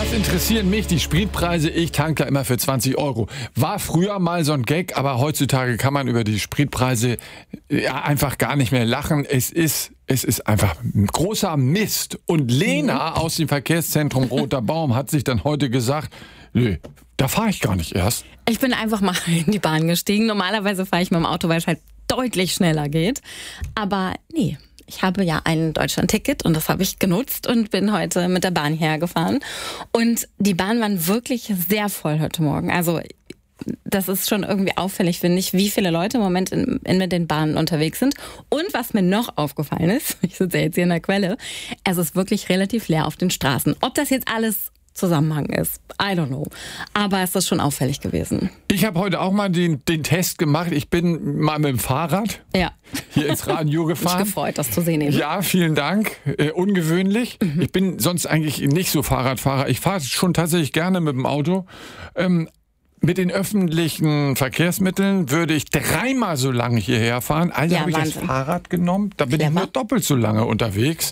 Was interessieren mich die Spritpreise? Ich tanke immer für 20 €. War früher mal so ein Gag, aber heutzutage kann man über die Spritpreise einfach gar nicht mehr lachen. Es ist einfach ein großer Mist. Und Lena aus dem Verkehrszentrum Roter Baum hat sich dann heute gesagt, nö, da fahre ich gar nicht erst. Ich bin einfach mal in die Bahn gestiegen. Normalerweise fahre ich mit dem Auto, weil es halt deutlich schneller geht. Aber nee. Ich habe ja ein Deutschland-Ticket und das habe ich genutzt und bin heute mit der Bahn hergefahren. Und die Bahnen waren wirklich sehr voll heute Morgen. Also das ist schon irgendwie auffällig, finde ich, wie viele Leute im Moment in den Bahnen unterwegs sind. Und was mir noch aufgefallen ist, ich sitze ja jetzt hier in der Quelle, es ist wirklich relativ leer auf den Straßen. Ob das jetzt alles Zusammenhang ist, I don't know. Aber es ist schon auffällig gewesen. Ich habe heute auch mal den Test gemacht. Ich bin mal mit dem Fahrrad hier ins Radio gefahren. Mich gefreut, das zu sehen. Eben. Ja, vielen Dank. Ungewöhnlich. Ich bin sonst eigentlich nicht so Fahrradfahrer. Ich fahre schon tatsächlich gerne mit dem Auto. Mit den öffentlichen Verkehrsmitteln würde ich 3-mal so lange hierher fahren. Also habe ich das Fahrrad genommen. Da bin ich nur doppelt so lange unterwegs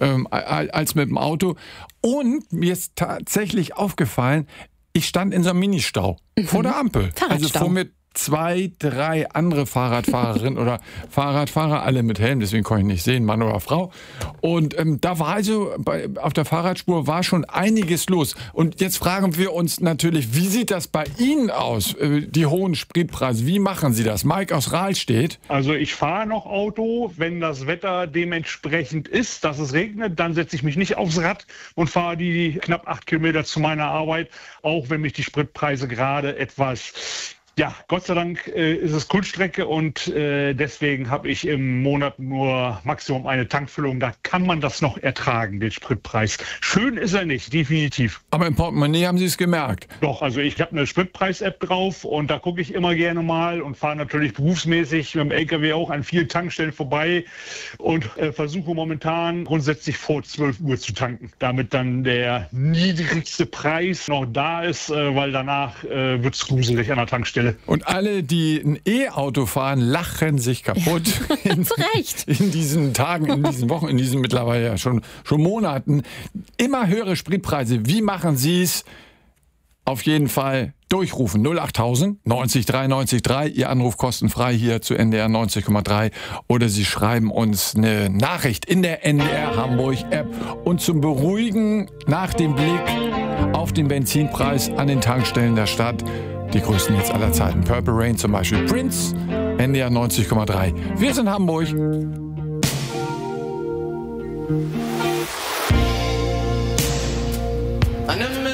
als mit dem Auto. Und mir ist tatsächlich aufgefallen, ich stand in so einem Ministau vor der Ampel. Also vor mir 2, 3 andere Fahrradfahrerinnen oder Fahrradfahrer, alle mit Helm, deswegen konnte ich nicht sehen, Mann oder Frau. Und da war also auf der Fahrradspur war schon einiges los. Und jetzt fragen wir uns natürlich, wie sieht das bei Ihnen aus, die hohen Spritpreise? Wie machen Sie das? Mike aus Rahlstedt. Also ich fahre noch Auto, wenn das Wetter dementsprechend ist, dass es regnet, dann setze ich mich nicht aufs Rad und fahre die knapp 8 Kilometer zu meiner Arbeit, auch wenn mich die Spritpreise gerade etwas... Ja, Gott sei Dank ist es Kurzstrecke und deswegen habe ich im Monat nur Maximum eine Tankfüllung. Da kann man das noch ertragen, den Spritpreis. Schön ist er nicht, definitiv. Aber im Portemonnaie haben Sie es gemerkt? Doch, also ich habe eine Spritpreis-App drauf und da gucke ich immer gerne mal und fahre natürlich berufsmäßig mit dem LKW auch an vielen Tankstellen vorbei und versuche momentan grundsätzlich vor 12 Uhr zu tanken, damit dann der niedrigste Preis noch da ist, weil danach wird es gruselig an der Tankstelle. Und alle, die ein E-Auto fahren, lachen sich kaputt. Zu Recht. In diesen Tagen, in diesen Wochen, in diesen mittlerweile ja schon Monaten. Immer höhere Spritpreise. Wie machen Sie es? Auf jeden Fall durchrufen. 08000 90 3 90 3. Ihr Anruf kostenfrei hier zu NDR 90,3. Oder Sie schreiben uns eine Nachricht in der NDR Hamburg App. Und zum Beruhigen nach dem Blick auf den Benzinpreis an den Tankstellen der Stadt. Die größten Hits aller Zeiten. Purple Rain zum Beispiel. Prince, NDR 90,3. Wir sind Hamburg.